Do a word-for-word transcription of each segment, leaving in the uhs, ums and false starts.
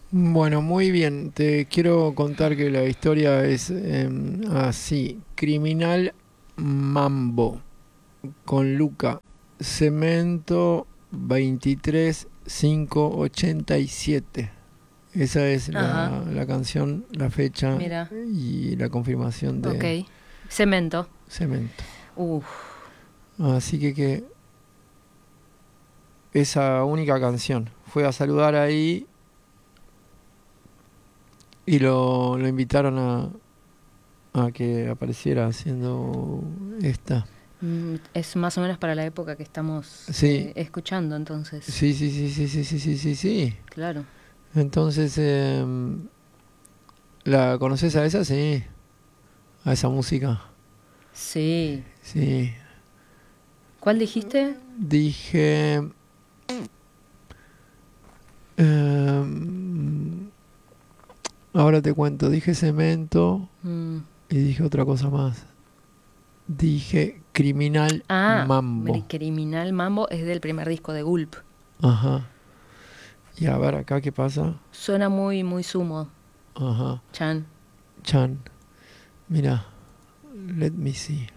Bueno, muy bien. Te quiero contar que la historia es eh, así. Criminal Mambo con Luca. Cemento veintitrés mil quinientos ochenta y siete. Esa es la, la canción, la fecha. Mira. Y la confirmación de Ok. Cemento. Cemento. Uf. Así que, que esa única canción. Fue a saludar ahí y lo, lo invitaron a, a que apareciera haciendo esta. Mm, Es más o menos para la época que estamos Sí. eh, escuchando, entonces. Sí, sí, sí, sí, sí, sí, sí, sí, sí. Claro. Entonces, eh, ¿la conoces a esa? Sí. A esa música. Sí. Sí. ¿Cuál dijiste? Dije... eh, ahora te cuento. Dije Cemento Mm. y dije otra cosa más. Dije Criminal Ah, Mambo. el Criminal Mambo es del primer disco de Gulp. Ajá. Y a ver acá qué pasa. Suena muy, muy sumo, Ajá. Chan. Chan. Mira. Let me see.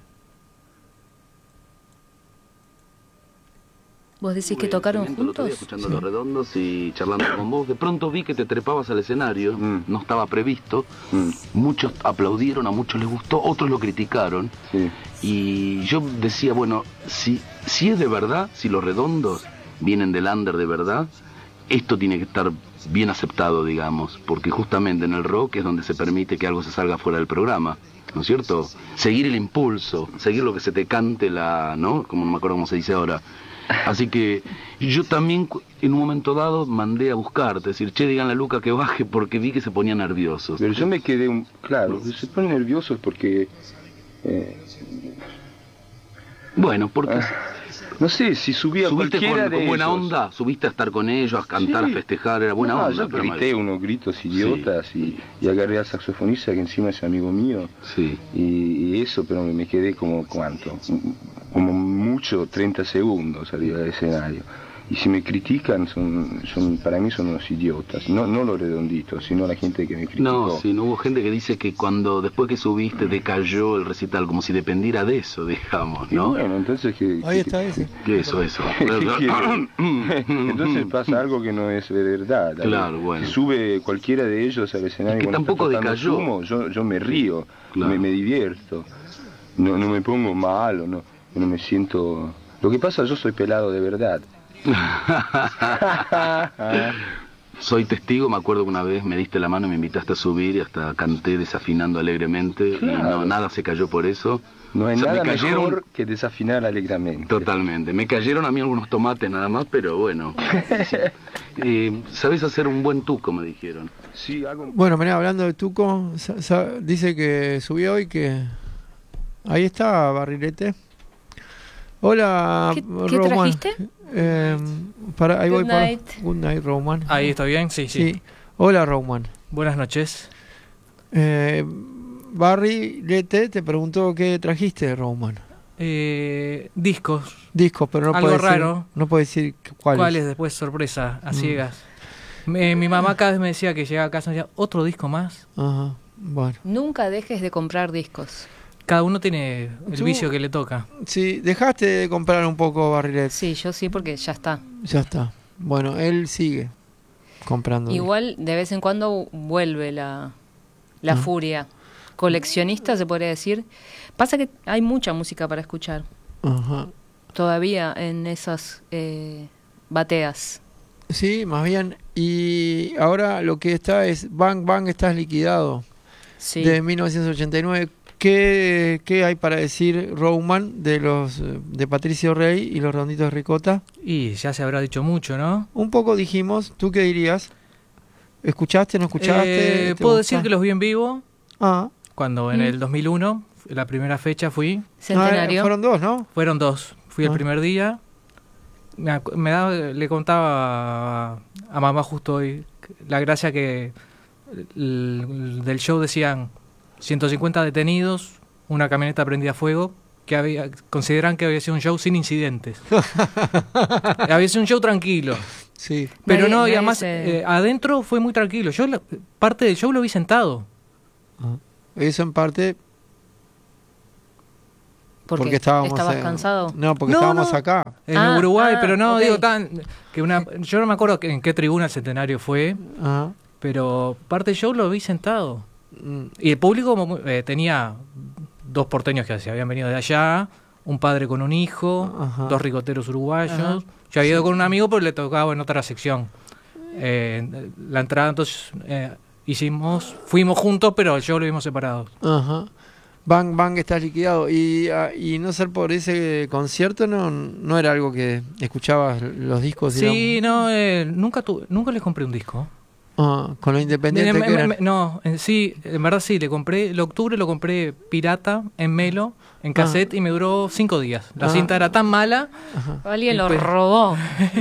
¿Vos decís que tocaron El otro día juntos? escuchando Sí. Los Redondos y charlando con vos, de pronto vi que te trepabas al escenario, Mm. no estaba previsto, Mm. muchos aplaudieron, a muchos les gustó, otros lo criticaron, Sí. y yo decía, bueno, si, si es de verdad, si Los Redondos vienen del under de verdad, esto tiene que estar bien aceptado, digamos, porque justamente en el rock es donde se permite que algo se salga fuera del programa, ¿no es cierto? Seguir el impulso, seguir lo que se te cante la, ¿no? Como no me acuerdo cómo se dice ahora. Así que yo también cu- en un momento dado mandé a buscarte, decir, che, díganle a Luca que baje porque vi que se ponía nervioso. Pero yo me quedé, un, claro, se pone nervioso porque, eh, Bueno, porque ah, no sé, si subía subiste cualquiera con, de con buena ellos. onda, subiste a estar con ellos, a cantar, Sí. a festejar, era buena No, onda. yo pero grité mal. unos gritos idiotas y, y agarré al saxofonista que encima es amigo mío. Sí. Y, y eso, pero me quedé como, ¿cuánto? Como mucho treinta segundos arriba del escenario. Y si me critican, son, son para mí son unos idiotas. No, no los redonditos, sino la gente que me criticó. No, sí, no hubo gente que dice que cuando después que subiste decayó el recital, como si dependiera de eso, digamos, Y ¿no? bueno, entonces que... Ahí está ese. Que eso, eso. ¿Qué quiere? Entonces pasa algo que no es verdad. Claro, bueno. Si sube cualquiera de ellos al escenario Es que cuando tampoco está tocando decayó. Sumo, yo, yo me río, Claro. me, me divierto. No, no me pongo mal o no, no me siento... Lo que pasa, yo soy pelado de verdad. Soy testigo, me acuerdo que una vez me diste la mano y me invitaste a subir y hasta canté desafinando alegremente y Claro. no, nada se cayó por eso. No hay O sea, nada me cayeron mejor que desafinar alegremente. totalmente. Me cayeron a mí algunos tomates nada más, pero bueno. Sí. Eh, Sabes hacer un buen tuco, me dijeron. Sí, hago... Bueno, mirá, hablando de Tuco, sa- sa- dice que subió hoy que... Ahí está, Barrilete. Hola, ¿Qué- qué Roman. trajiste? Eh, para, ahí Good voy para... night. Good night, Roman. Ahí está bien, sí, sí. Sí. Hola, Roman. Buenas noches. Eh, Barrilete te preguntó qué trajiste, Roman. Eh, discos. Discos, pero no Algo puede decir, raro. no puede decir cuáles. ¿Cuáles? Después sorpresa, a Mm. ciegas. Me- mi mamá cada vez me decía que llegaba a casa y me decía, ¿otro disco más? Ajá, bueno. Nunca dejes de comprar discos. Cada uno tiene el Tú- vicio que le toca. Sí, dejaste de comprar un poco, Barrilete. Sí, yo sí, porque ya está. Ya está. Bueno, él sigue comprando. Igual de vez en cuando vuelve la, la Ah. furia. Coleccionista, se podría decir. Pasa que hay mucha música para escuchar Ajá. todavía en esas eh, bateas. Sí, más bien. Y ahora lo que está es Bang Bang, estás liquidado. Sí. De mil novecientos ochenta y nueve. ¿Qué, ¿Qué hay para decir, Roman, de los eh, de Patricio Rey y los Redonditos de Ricota? Y ya se habrá dicho mucho, ¿no? Un poco dijimos. ¿Tú qué dirías? ¿Escuchaste, no escuchaste? Eh, ¿Te puedo gusta? decir que los vi en vivo Ah, cuando en Mm. el dos mil uno, la primera fecha fui. Centenario. Ah, fueron dos, ¿no? Fueron dos. Fui Ah. el primer día. Me, acu- me daba- le contaba a, a mamá justo hoy la gracia que el- el- del show decían ciento cincuenta detenidos, una camioneta prendida a fuego, que había, consideran que había sido un show sin incidentes. Había sido un show tranquilo. Sí. Pero Nadie- no, y nadie además se- eh, adentro fue muy tranquilo. Yo la- parte del show lo vi sentado. Ah. Eso en parte Porque porque estábamos... estabas eh, cansado. No, porque No, estábamos no. acá. En Ah, Uruguay, ah, pero no, ok. digo tan que una yo no me acuerdo que- en qué tribuna el Centenario fue, Ajá. pero parte del show lo vi sentado. Mm. Y el público como, eh, tenía dos porteños que se habían venido de allá, un padre con un hijo, Ajá. dos ricoteros uruguayos. Ajá. Yo había ido con un amigo, pero le tocaba en otra sección. Eh, la entrada, entonces eh, hicimos, fuimos juntos, pero el show lo vimos separados. Ajá. Bang Bang estás liquidado. Y, ah, y no ser por ese concierto no, no era algo que escuchabas los discos, Sí, digamos. no, eh, nunca tu, nunca les compré un disco. Ah, con lo independiente Me- que me- eran. me- no, en sí, en verdad sí, le compré, el octubre lo compré pirata, en Melo, en cassette, y me duró cinco días. La Ah. cinta era tan mala, Ajá. Alguien Y lo pues- robó.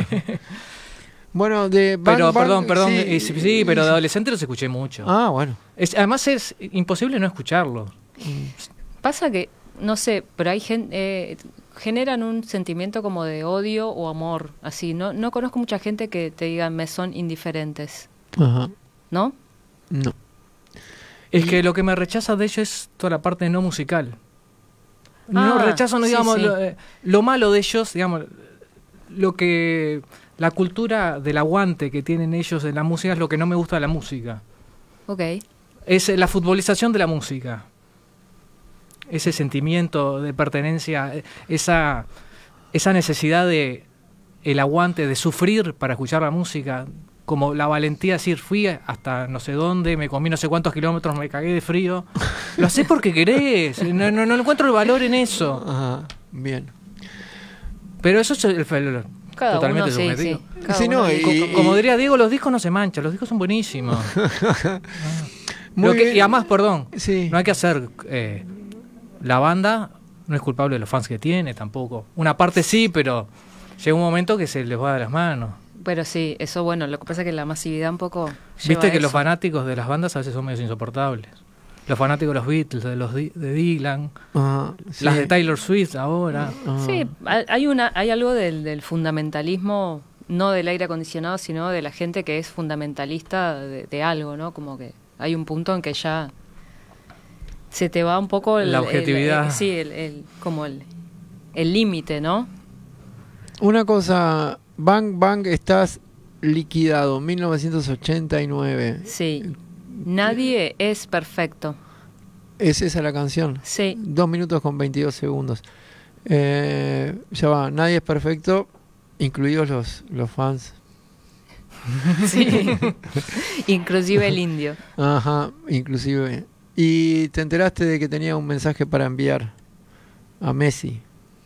Bueno, de Bang pero Bang, perdón, perdón, sí, eh, sí, sí, pero de adolescente los escuché mucho. Ah, bueno. Es- además es imposible no escucharlo. Pasa que, no sé, pero hay gente... generan un sentimiento como de odio o amor, así. No, no conozco mucha gente que te diga me son indiferentes, Ajá. ¿no? No. Es Y- que lo que me rechaza de ellos es toda la parte no musical. No Ah, rechazo, no sí, digamos, sí. Lo, eh, lo malo de ellos, digamos, lo que la cultura del aguante que tienen ellos en la música es lo que no me gusta de la música. Ok. Es eh, la futbolización de la música. Ese sentimiento de pertenencia, eh, esa, esa necesidad de el aguante, de sufrir para escuchar la música, como la valentía de decir, fui hasta no sé dónde, me comí no sé cuántos kilómetros, me cagué de frío. Lo haces porque querés, no, no, no encuentro el valor en eso. Ajá. Bien. Pero eso es el, el- Cada totalmente uno, sí, subjetivo. sí. Cada Sí, uno no, dice- y- Co- Como diría Diego, los discos no se manchan, los discos son buenísimos. Muy Lo que- bien. y además, perdón, Sí. no hay que hacer... eh, la banda no es culpable de los fans que tiene tampoco. Una parte sí, pero llega un momento que se les va de las manos. Pero sí, eso bueno, lo que pasa es que la masividad un poco lleva Viste a que los eso. fanáticos de las bandas a veces son medios insoportables. Los fanáticos de los Beatles, de los Di- de Dylan, Ajá, sí. las de Taylor Swift ahora. Ajá. Sí, hay hay una hay algo del, del fundamentalismo, no del aire acondicionado, sino de la gente que es fundamentalista de, de algo, ¿no? Como que hay un punto en que ya se te va un poco el, La el- objetividad. el- sí, el, el- como el el límite, ¿no? Una cosa, Bang Bang estás liquidado, mil novecientos ochenta y nueve. Sí. Nadie es perfecto. ¿Es esa la canción? Sí. Dos minutos con veintidós segundos. Eh, ya va, nadie es perfecto, incluidos los, los fans. Sí. Inclusive el indio. Ajá, inclusive. ¿Y te enteraste de que tenía un mensaje para enviar a Messi?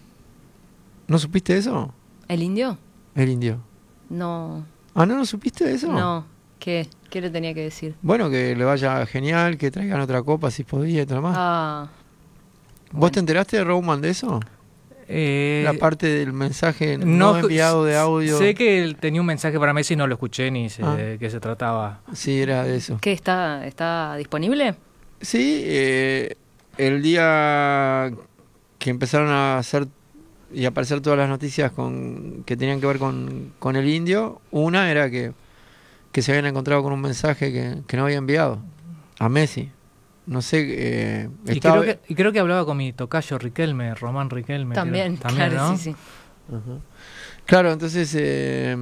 ¿No supiste eso? ¿El indio? El indio. No. Ah, ¿no, no supiste eso? No. ¿Qué? ¿Qué le tenía que decir? Bueno, que le vaya genial, que traigan otra copa si podía y todo más. Ah. ¿Vos bueno. te enteraste de Roman de eso? Eh, La parte del mensaje no, no enviado de audio. Sé que él tenía un mensaje para Messi y no lo escuché ni sé Ah. de qué se trataba. Sí, era de eso. ¿Qué está está disponible? Sí, eh, el día que empezaron a hacer y aparecer todas las noticias con que tenían que ver con, con el indio, una era que, que se habían encontrado con un mensaje que, que no había enviado a Messi. No sé, eh, Y estaba... creo, que, y creo que hablaba con mi tocayo Riquelme, Román Riquelme. creo. También, También, claro, ¿no? sí, sí. Ajá. Claro, entonces eh,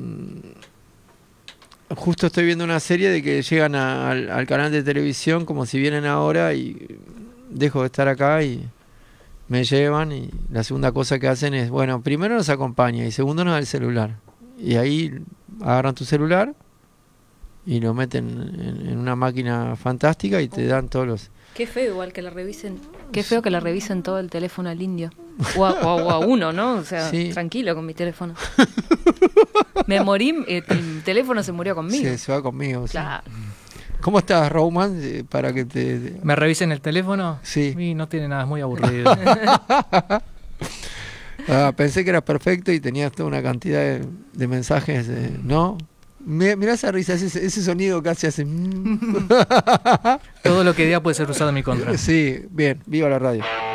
justo estoy viendo una serie de que llegan a- al, al canal de televisión como si vienen ahora y dejo de estar acá y me llevan y la segunda cosa que hacen es, bueno, primero nos acompaña y segundo nos da el celular. Y ahí agarran tu celular y lo meten en, en una máquina fantástica y te dan todos los... Qué feo igual que la revisen. Qué feo que la revisen todo el teléfono al indio. O a, o a- o a uno, ¿no? O sea, Sí. tranquilo con mi teléfono. Me morí, eh, el teléfono se murió conmigo. Se, se va conmigo. sí. Claro. ¿Cómo estás, Roman? Eh, Para que te... te- ¿Me revisen el teléfono? Sí. Y no tiene nada, es muy aburrido. Ah, pensé que eras perfecto y tenías toda una cantidad de, de mensajes, eh, ¿no? Mi- Mirá esa risa, ese, ese sonido que hace hace... Todo lo que diga puede ser usado en mi contra. Sí, bien, viva la radio.